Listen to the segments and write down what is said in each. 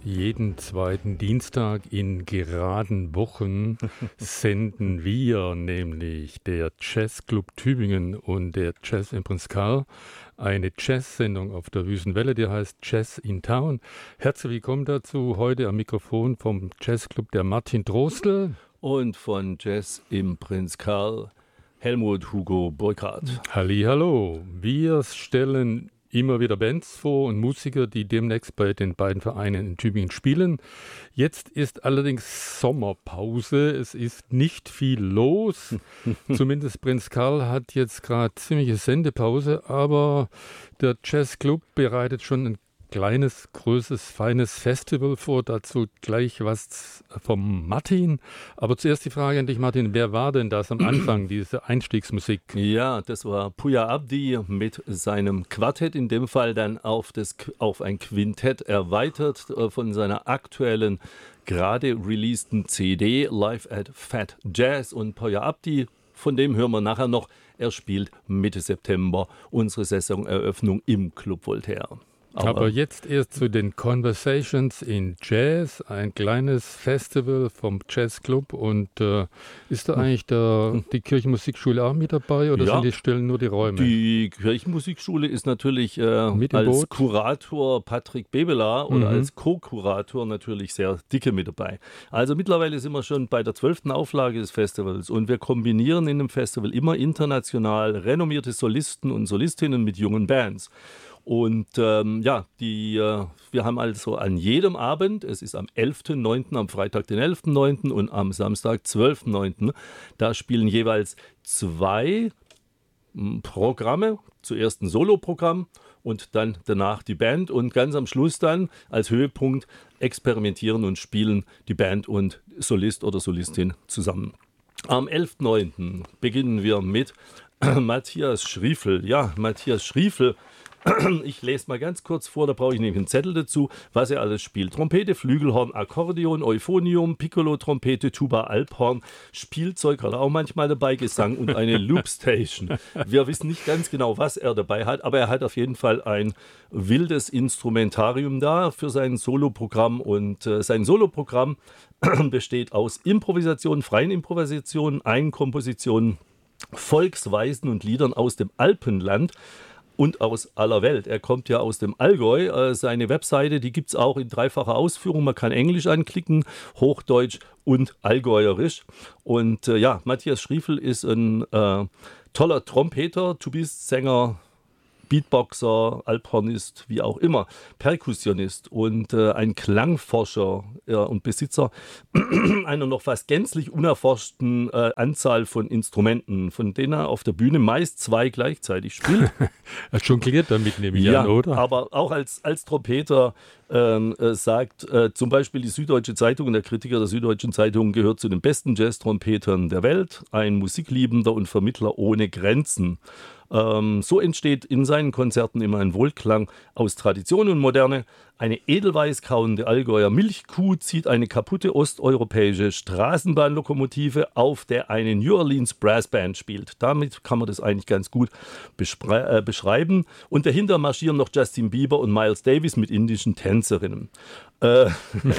Jeden zweiten Dienstag in geraden Wochen senden wir, nämlich der Jazzclub Tübingen und der Jazz im Prinz Karl, eine Jazz-Sendung auf der Wüstenwelle, die heißt Jazz in Town. Herzlich willkommen dazu, heute am Mikrofon vom Jazzclub der Martin Drostel. Und von Jazz im Prinz Karl, Helmut Hugo Burkhardt. Hallihallo, wir stellen immer wieder Bands vor und Musiker, die demnächst bei den beiden Vereinen in Tübingen spielen. Jetzt ist allerdings Sommerpause. Es ist nicht viel los. Zumindest Prinz Karl hat jetzt gerade ziemliche Sendepause, aber der Jazzclub bereitet schon ein kleines, größeres, feines Festival vor. Dazu gleich was vom Martin. Aber zuerst die Frage an dich, Martin. Wer war denn das am Anfang, diese Einstiegsmusik? Ja, das war Puya Abdi mit seinem Quartett, in dem Fall dann auf ein Quintett erweitert von seiner aktuellen, gerade releaseden CD Live at Fat Jazz. Und Puya Abdi, von dem hören wir nachher noch. Er spielt Mitte September unsere Saisoneröffnung im Club Voltaire. Aber jetzt erst zu den Conversations in Jazz, ein kleines Festival vom Jazzclub. Und ist da eigentlich die Kirchenmusikschule auch mit dabei oder sind die stellen nur die Räume? Die Kirchenmusikschule ist natürlich als Kurator Patrick Bebela oder als Co-Kurator natürlich sehr dicke mit dabei. Also mittlerweile sind wir schon bei der 12. Auflage des Festivals und wir kombinieren in dem Festival immer international renommierte Solisten und Solistinnen mit jungen Bands. Und wir haben also an jedem Abend, es ist am 11.9., am Freitag den 11.9. und am Samstag 12.9., da spielen jeweils 2 Programme, zuerst ein Soloprogramm und dann danach die Band und ganz am Schluss dann als Höhepunkt experimentieren und spielen die Band und Solist oder Solistin zusammen. Am 11.9. beginnen wir mit Matthias Schriefel. Ja, Matthias Schriefel. Ich lese mal ganz kurz vor, da brauche ich nämlich einen Zettel dazu, was er alles spielt. Trompete, Flügelhorn, Akkordeon, Euphonium, Piccolo, Trompete, Tuba, Alphorn, Spielzeug hat er auch manchmal dabei, Gesang und eine Loopstation. Wir wissen nicht ganz genau, was er dabei hat, aber er hat auf jeden Fall ein wildes Instrumentarium da für sein Soloprogramm und sein Soloprogramm besteht aus Improvisationen, freien Improvisationen, Eigenkompositionen, Volksweisen und Liedern aus dem Alpenland und aus aller Welt. Er kommt ja aus dem Allgäu. Seine Webseite, die gibt es auch in 3-facher Ausführung. Man kann Englisch anklicken, Hochdeutsch und Allgäuerisch. Und Matthias Schriefel ist ein toller Trompeter, Tubist, Sänger, Beatboxer, Alphornist, wie auch immer, Perkussionist und ein Klangforscher und Besitzer einer noch fast gänzlich unerforschten Anzahl von Instrumenten, von denen er auf der Bühne meist 2 gleichzeitig spielt. Er jongliert damit, nehme ich an, oder? Aber auch als Trompeter sagt zum Beispiel die Süddeutsche Zeitung und der Kritiker der Süddeutschen Zeitung gehört zu den besten Jazz-Trompetern der Welt, ein Musikliebender und Vermittler ohne Grenzen. So entsteht in seinen Konzerten immer ein Wohlklang aus Tradition und Moderne. Eine edelweiß kauende Allgäuer Milchkuh zieht eine kaputte osteuropäische Straßenbahnlokomotive, auf der eine New Orleans Brassband spielt. Damit kann man das eigentlich ganz gut beschreiben. Und dahinter marschieren noch Justin Bieber und Miles Davis mit indischen Tänzerinnen. Lass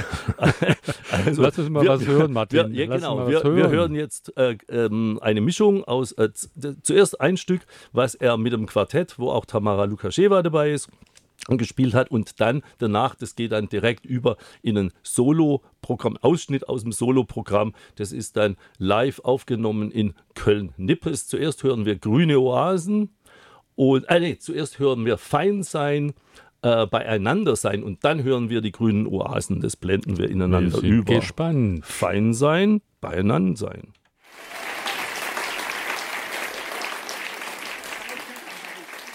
uns mal was hören, Martin. Wir hören jetzt eine Mischung aus zuerst ein Stück, was er mit dem Quartett, wo auch Tamara Lukascheva dabei ist, gespielt hat und dann danach, das geht dann direkt über in ein Solo-Programm, Ausschnitt aus dem Solo-Programm, das ist dann live aufgenommen in Köln-Nippes. Zuerst hören wir Grüne Oasen und, zuerst hören wir Fein sein, Beieinander sein und dann hören wir die Grünen Oasen, das blenden wir ineinander über. Gespannt. Fein sein, beieinander sein.